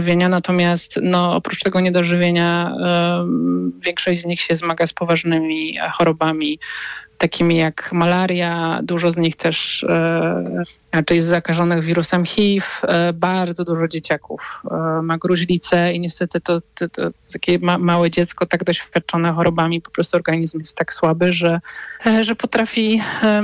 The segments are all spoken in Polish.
niedożywienia, natomiast oprócz tego niedożywienia większość z nich się zmaga z poważnymi chorobami, takimi jak malaria, dużo z nich też jest zakażonych wirusem HIV, bardzo dużo dzieciaków ma gruźlicę i niestety to takie małe dziecko tak doświadczone chorobami, po prostu organizm jest tak słaby, że potrafi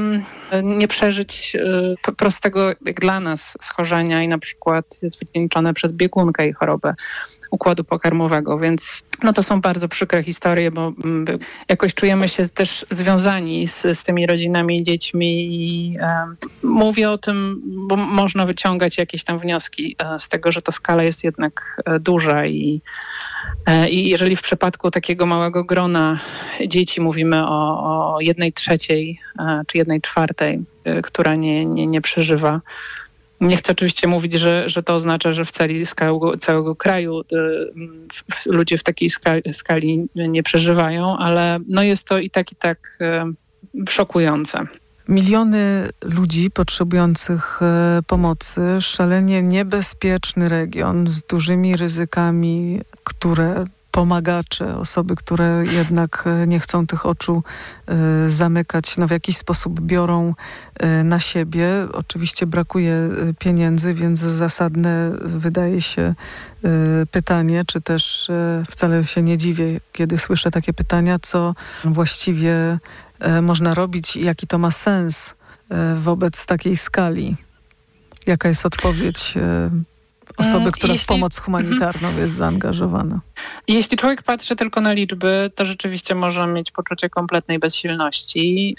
nie przeżyć prostego jak dla nas schorzenia i na przykład jest wycieńczone przez biegunkę i chorobę układu pokarmowego, więc to są bardzo przykre historie, bo jakoś czujemy się też związani z tymi rodzinami i dziećmi i mówię o tym, bo można wyciągać jakieś tam wnioski z tego, że ta skala jest jednak duża i jeżeli w przypadku takiego małego grona dzieci mówimy o 1/3 czy 1/4, która nie przeżywa. Nie chcę oczywiście mówić, że to oznacza, że w całego kraju ludzie w takiej skali nie przeżywają, ale jest to i tak szokujące. Miliony ludzi potrzebujących pomocy, szalenie niebezpieczny region z dużymi ryzykami, które pomagacze, osoby, które jednak nie chcą tych oczu zamykać, w jakiś sposób biorą na siebie. Oczywiście brakuje pieniędzy, więc zasadne wydaje się pytanie, czy też wcale się nie dziwię, kiedy słyszę takie pytania, co właściwie można robić i jaki to ma sens wobec takiej skali. Jaka jest odpowiedź osoby, która w pomoc humanitarną jest zaangażowana? Jeśli człowiek patrzy tylko na liczby, to rzeczywiście może mieć poczucie kompletnej bezsilności.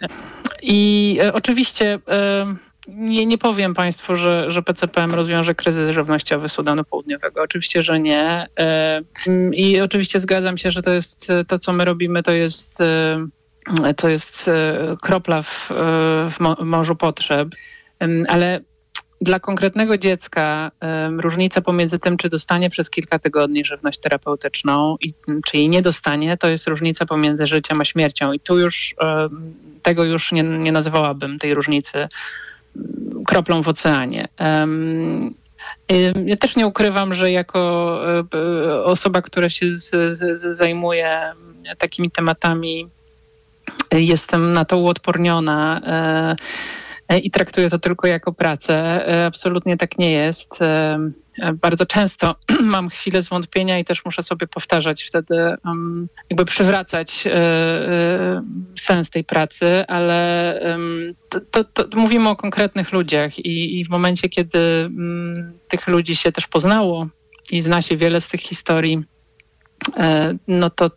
I oczywiście nie powiem Państwu, że PCPM rozwiąże kryzys żywnościowy Sudanu Południowego. Oczywiście, że nie. I oczywiście zgadzam się, że to co my robimy, to jest kropla w morzu potrzeb. Ale dla konkretnego dziecka różnica pomiędzy tym, czy dostanie przez kilka tygodni żywność terapeutyczną i czy jej nie dostanie, to jest różnica pomiędzy życiem a śmiercią. I tu już tego już nie nazwałabym, tej różnicy, kroplą w oceanie. Ja też nie ukrywam, że jako osoba, która się zajmuje takimi tematami, jestem na to uodporniona i traktuję to tylko jako pracę. Absolutnie tak nie jest. Bardzo często mam chwilę zwątpienia i też muszę sobie powtarzać wtedy, jakby przywracać sens tej pracy, ale to mówimy o konkretnych ludziach i w momencie, kiedy tych ludzi się też poznało i zna się wiele z tych historii, to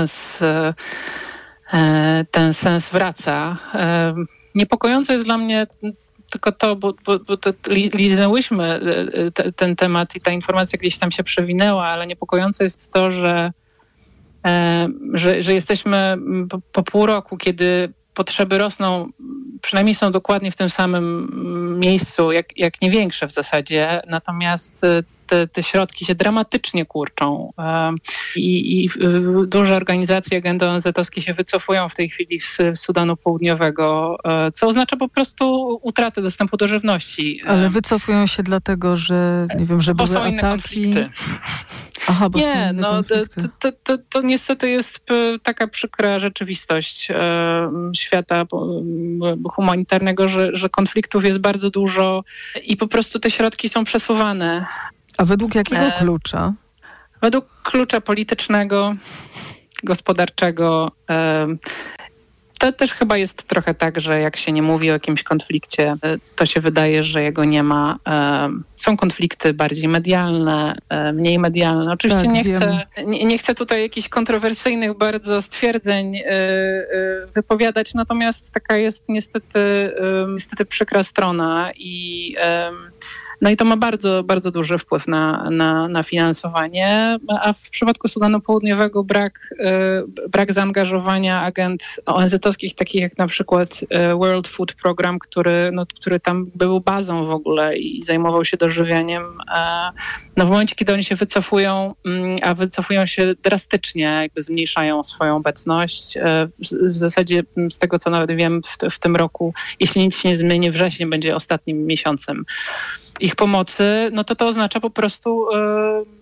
ten sens wraca. Niepokojące jest dla mnie tylko to, bo liznęłyśmy ten temat i ta informacja gdzieś tam się przewinęła, ale niepokojące jest to, że jesteśmy po pół roku, kiedy potrzeby rosną, przynajmniej są dokładnie w tym samym miejscu, jak nie większe w zasadzie, natomiast te środki się dramatycznie kurczą i duże organizacje agendy ONZ-owskie się wycofują w tej chwili z Sudanu Południowego, co oznacza po prostu utratę dostępu do żywności. Ale wycofują się dlatego, że nie wiem, że były ataki. Konflikty. Aha, bo są inne konflikty. To niestety jest taka przykra rzeczywistość świata humanitarnego, że konfliktów jest bardzo dużo i po prostu te środki są przesuwane. A według jakiego klucza? Według klucza politycznego, gospodarczego. To też chyba jest trochę tak, że jak się nie mówi o jakimś konflikcie, to się wydaje, że jego nie ma. Są konflikty bardziej medialne, mniej medialne. Oczywiście tak, nie chcę tutaj jakichś kontrowersyjnych bardzo stwierdzeń wypowiadać, natomiast taka jest niestety przykra strona i to ma bardzo, bardzo duży wpływ na finansowanie, a w przypadku Sudanu Południowego brak zaangażowania agent ONZ-owskich, takich jak na przykład World Food Program, który tam był bazą w ogóle i zajmował się dożywianiem. W momencie, kiedy oni się wycofują, a wycofują się drastycznie, jakby zmniejszają swoją obecność. W zasadzie z tego, co nawet wiem, w tym roku, jeśli nic się nie zmieni, wrzesień będzie ostatnim miesiącem ich pomocy, to oznacza po prostu